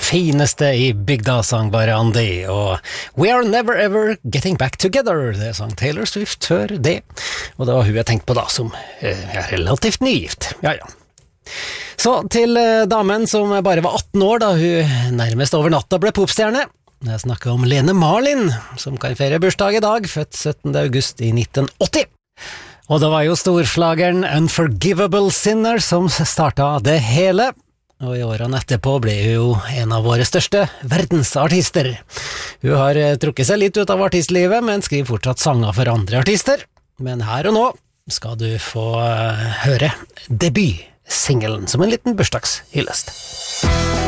fineste I bygda, sang bare Andy, og We Are Never Ever Getting Back Together, det sang Taylor Swift før det, og det var hun jeg tenkte på da, som er relativt nygift, ja. Så til damen som bare var 18 år da hun nærmest over natta ble popstjerne. Jeg snakker om Lene Marlin, som kan feire bursdag I dag, født 17. august I 1980. Og det var jo storslageren Unforgivable Sinner som startet det hele, og I årene etterpå ble hun jo en av våre største verdensartister. Hun har trukket seg litt ut av artistlivet, men skriver fortsatt sanger for andre artister. Men her og nå skal du få høre debutsingelen som en liten bursdagshyllest.